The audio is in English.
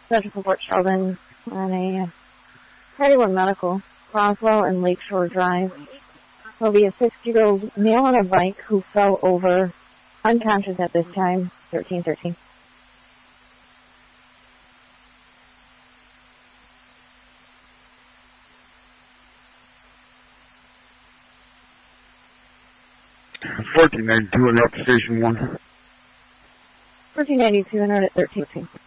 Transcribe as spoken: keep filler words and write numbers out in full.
Central Fort Sheldon on a Party One Medical, Roswell and Lakeshore Drive. There'll be a sixty-year-old male on a bike who fell over, unconscious at this time, thirteen thirteen. fourteen ninety-two and up to station one. fourteen ninety-two and out at thirteen thirteen.